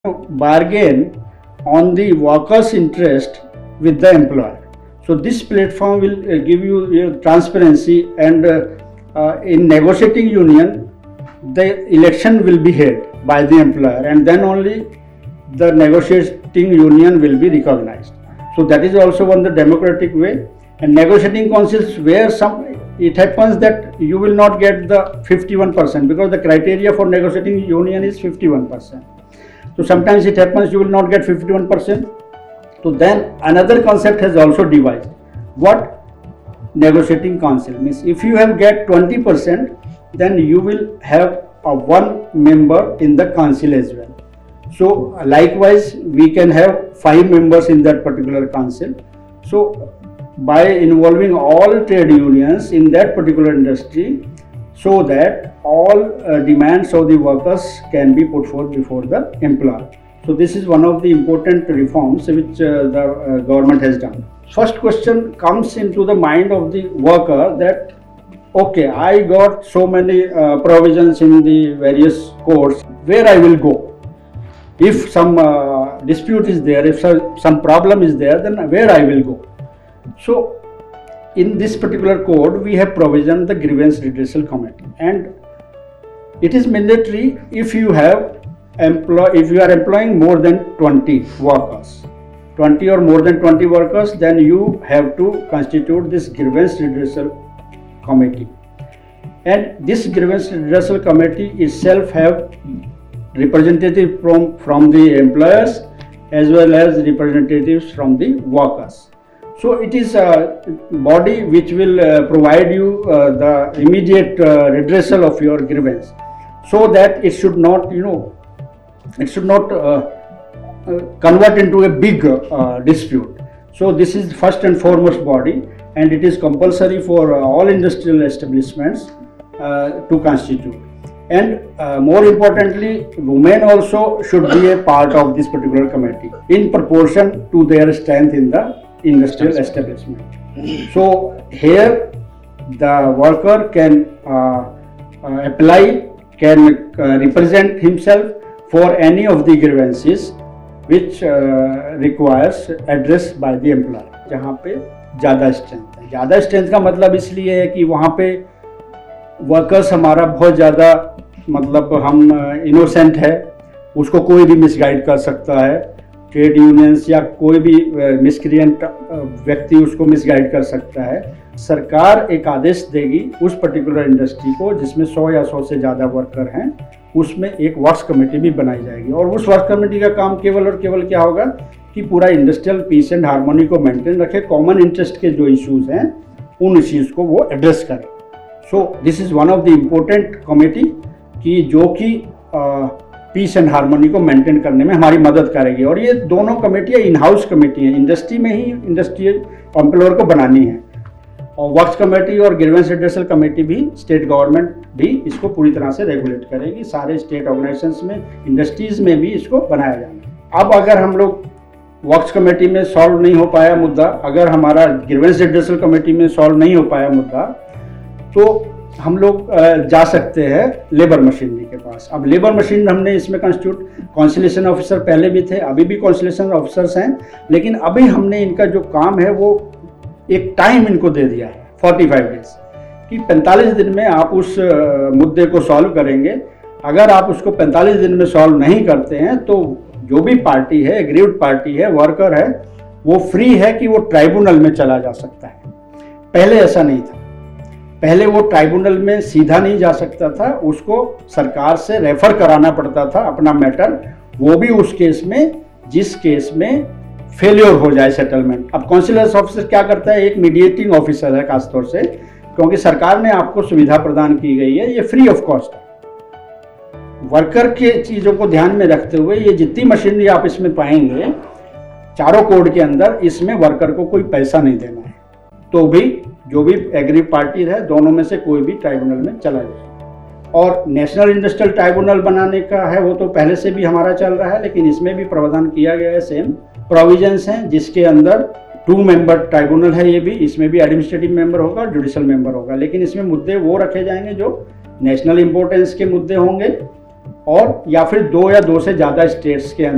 bargain on the workers' interest with the employer. So this platform will give you transparency, and in negotiating union, the election will be held by the employer, and then only the negotiating union will be recognized. So that is also one the democratic way. And negotiating councils, where it happens that you will not get the 51%, because the criteria for negotiating union is 51%. So sometimes it happens you will not get 51%. So then another concept has also devised. What negotiating council means, if you have get 20%, then you will have a one member in the council as well. So likewise we can have 5 members in that particular council. So by involving all trade unions in that particular industry, so that all demands of the workers can be put forth before the employer. So this is one of the important reforms which the government has done. First question comes into the mind of the worker that, okay, I got so many provisions in the various codes, where I will go? If some dispute is there, if some problem is there, then where I will go? So in this particular code, we have provision the grievance redressal committee, and it is mandatory if you are employing more than 20 workers, 20 or more than 20 workers, then you have to constitute this grievance redressal committee. And this grievance redressal committee itself have representative from the employers as well as representatives from the workers. So it is a body which will provide you the immediate redressal of your grievance, so that it should not, convert into a big dispute. So this is first and foremost body, and it is compulsory for all industrial establishments to constitute. And more importantly, women also should be a part of this particular committee in proportion to their strength in the industrial establishment. So here the worker can apply, can represent himself for any of the grievances which requires address by the employer. जहाँ पे ज़्यादा strength है, ज़्यादा strength का मतलब इसलिए है कि वहाँ पे वर्कर्स हमारा बहुत ज़्यादा, मतलब हम इनोसेंट है, उसको कोई भी मिसगाइड कर सकता है, ट्रेड यूनियंस या कोई भी मिसक्रिएंट व्यक्ति उसको मिसगाइड कर सकता है। सरकार एक आदेश देगी उस पर्टिकुलर इंडस्ट्री को जिसमें 100 या 100 से ज़्यादा वर्कर हैं, उसमें एक वर्क्स कमेटी भी बनाई जाएगी, और उस वर्क कमेटी का काम केवल और केवल क्या होगा कि पूरा इंडस्ट्रियल पीस एंड हार्मोनी को मेंटेन रखे, कॉमन इंटरेस्ट के जो इश्यूज हैं उन इश्यूज को वो एड्रेस करे। So this is one of the important committee कि जो कि पीस एंड हार्मोनी को मेंटेन करने में हमारी मदद करेगी। और ये दोनों कमेटियाँ इन हाउस कमेटी हैं, इंडस्ट्री में ही इंडस्ट्रियल एम्प्लॉयर को बनानी है, और वर्क्स कमेटी और ग्रीवेंस रिड्रेसल कमेटी भी स्टेट गवर्नमेंट भी इसको पूरी तरह से रेगुलेट करेगी। सारे स्टेट ऑर्गेनाइजेशंस में, इंडस्ट्रीज़ में भी इसको बनाया जाना है। अब अगर हम लोग वर्क्स कमेटी में सॉल्व नहीं हो पाया मुद्दा, अगर हमारा ग्रीवेंस रिड्रेसल कमेटी में सॉल्व नहीं हो पाया मुद्दा, तो हम लोग जा सकते हैं लेबर मशीनरी के पास। अब लेबर मशीनरी हमने इसमें कंस्टिट्यूट, कॉन्सिलेशन ऑफिसर पहले भी थे, अभी भी कॉन्सिलेशन ऑफिसर्स हैं, लेकिन अभी हमने इनका जो काम है वो एक टाइम इनको दे दिया है 45 डेज कि 45 दिन में आप उस मुद्दे को सॉल्व करेंगे। अगर आप उसको 45 दिन में सॉल्व नहीं करते हैं तो जो भी पार्टी है, एग्रीव्ड पार्टी है, वर्कर है, वो फ्री है कि वो ट्राइब्यूनल में चला जा सकता है। पहले ऐसा नहीं था, पहले वो ट्राइब्यूनल में सीधा नहीं जा सकता था, उसको सरकार से रेफर कराना पड़ता था अपना मैटर, वो भी उस केस में जिस केस में फेलियर हो जाए सेटलमेंट। अब कॉन्सिलर ऑफिसर क्या करता है, एक मीडिएटिंग ऑफिसर है खासतौर से, क्योंकि सरकार ने आपको सुविधा प्रदान की गई है, ये फ्री ऑफ कॉस्ट है। वर्कर के चीज़ों को ध्यान में रखते हुए ये जितनी मशीनरी आप इसमें पाएंगे चारों कोड के अंदर, इसमें वर्कर को कोई पैसा नहीं देना है, तो भी जो भी एग्री पार्टी है दोनों में से कोई भी ट्राइब्यूनल में चला जाए। और नेशनल इंडस्ट्रियल ट्राइब्यूनल बनाने का है, वो तो पहले से भी हमारा चल रहा है, लेकिन इसमें भी प्रावधान किया गया है, सेम प्रोविजंस हैं, जिसके अंदर 2 मेंबर ट्राइब्यूनल है। ये भी, इसमें भी एडमिनिस्ट्रेटिव मेंबर होगा, जुडिशल मेंबर होगा, लेकिन इसमें मुद्दे वो रखे जाएंगे जो नेशनल इंपॉर्टेंस के मुद्दे होंगे, और या फिर 2 या 2 से ज़्यादा स्टेट्स के